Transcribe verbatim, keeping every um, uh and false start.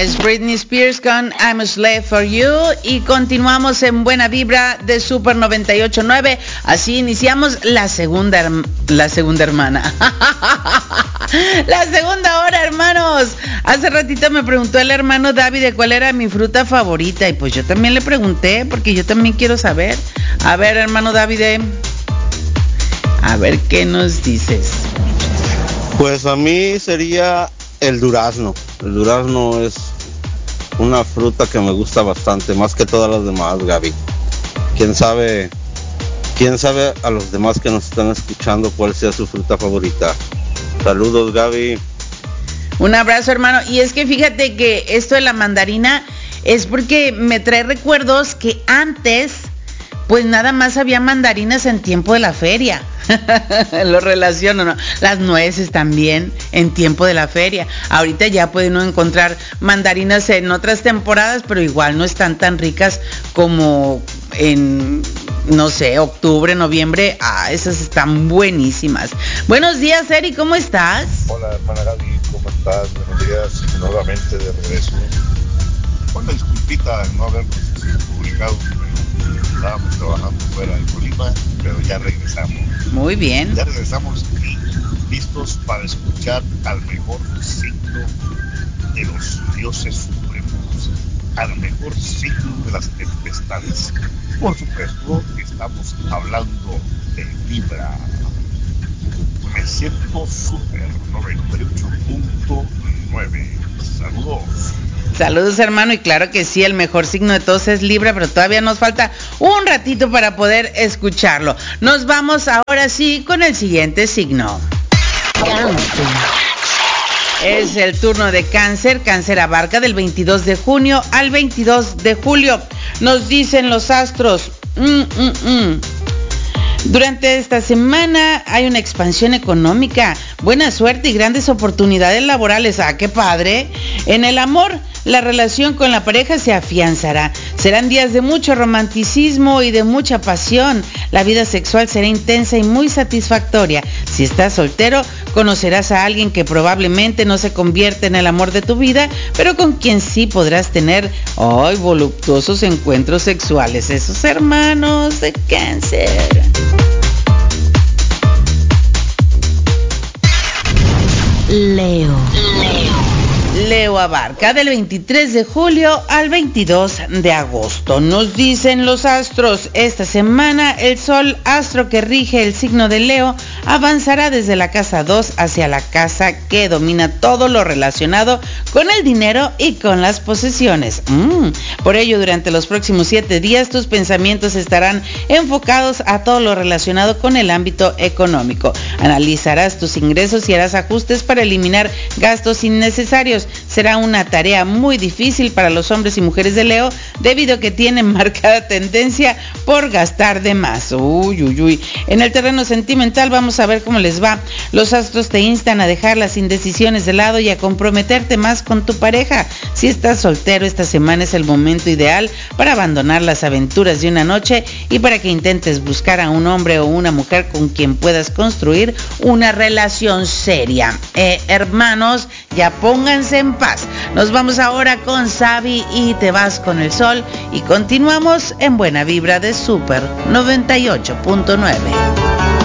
Es Britney Spears con I'm a Slave for You y continuamos en Buena Vibra de Super noventa y ocho punto nueve. Así iniciamos la segunda la segunda hermana. La segunda hora, hermanos. Hace ratito me preguntó el hermano David de cuál era mi fruta favorita y pues yo también le pregunté porque yo también quiero saber. A ver, hermano David, a ver qué nos dices. Pues a mí sería el durazno. El durazno es una fruta que me gusta bastante, más que todas las demás, Gaby. ¿Quién sabe, quién sabe a los demás que nos están escuchando cuál sea su fruta favorita? Saludos, Gaby. Un abrazo, hermano. Y es que fíjate que esto de la mandarina es porque me trae recuerdos que antes, pues nada más había mandarinas en tiempo de la feria. Lo relaciono, ¿no? Las nueces también en tiempo de la feria. Ahorita ya puede uno encontrar mandarinas en otras temporadas, pero igual no están tan ricas como en, no sé, octubre, noviembre. Ah, esas están buenísimas. Buenos días, Eri, ¿cómo estás? Hola, hermana Gaby, ¿cómo estás? Buenos días, nuevamente de regreso. Una disculpita en no haber publicado, pero estábamos trabajando fuera de Colima, pero ya regresamos. Muy bien. Ya regresamos y listos para escuchar al mejor signo de los dioses supremos, al mejor signo de las tempestades. Por supuesto, estamos hablando de Libra. Me siento super noventa y ocho punto nueve. Saludos. Saludos, hermano, y claro que sí, el mejor signo de todos es Libra, pero todavía nos falta un ratito para poder escucharlo. Nos vamos ahora sí con el siguiente signo. Cáncer. Es el turno de Cáncer. Cáncer abarca del veintidós de junio al veintidós de julio. Nos dicen los astros. Mm, mm, mm. Durante esta semana hay una expansión económica, buena suerte y grandes oportunidades laborales. ¡Ah, qué padre! En el amor, la relación con la pareja se afianzará. Serán días de mucho romanticismo y de mucha pasión. La vida sexual será intensa y muy satisfactoria. Si estás soltero, conocerás a alguien que probablemente no se convierte en el amor de tu vida, pero con quien sí podrás tener, ¡ay!, voluptuosos encuentros sexuales. Esos hermanos de Cáncer. Leo. Leo. Leo abarca del veintitrés de julio al veintidós de agosto. Nos dicen los astros, esta semana el sol, astro que rige el signo de Leo, avanzará desde la casa dos hacia la casa que domina todo lo relacionado con el dinero y con las posesiones. Mm. Por ello, durante los próximos siete días, tus pensamientos estarán enfocados a todo lo relacionado con el ámbito económico. Analizarás tus ingresos y harás ajustes para eliminar gastos innecesarios. Será una tarea muy difícil para los hombres y mujeres de Leo, debido a que tienen marcada tendencia por gastar de más. Uy, uy, uy. En el terreno sentimental vamos a ver cómo les va. Los astros te instan a dejar las indecisiones de lado y a comprometerte más con tu pareja. Si estás soltero, esta semana es el momento ideal para abandonar las aventuras de una noche y para que intentes buscar a un hombre o una mujer con quien puedas construir una relación seria. Eh, hermanos, ya pónganse en paz. Nos vamos ahora con Sabi y Te vas con el sol y continuamos en Buena Vibra de Super noventa y ocho punto nueve.